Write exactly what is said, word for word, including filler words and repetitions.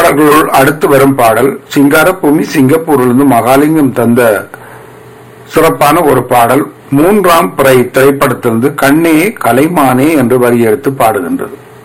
பாடல்களுள் அடுத்து வரும் பாடல் சிங்காரபூமி சிங்கப்பூரிலிருந்து மகாலிங்கம் தந்த சிறப்பான ஒரு பாடல். மூன்றாம் பிறை திரைப்படத்திலிருந்து கண்ணே கலைமானே என்று வரி எடுத்து பாடுகின்றது.